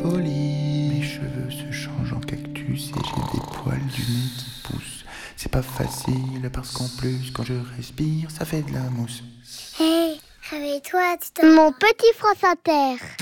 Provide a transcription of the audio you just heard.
folie. Mes cheveux se changent en cactus et j'ai des poils du nez qui poussent. C'est pas facile parce qu'en plus quand je respire ça fait de la mousse. Hé, réveille-toi, Mon petit France Inter.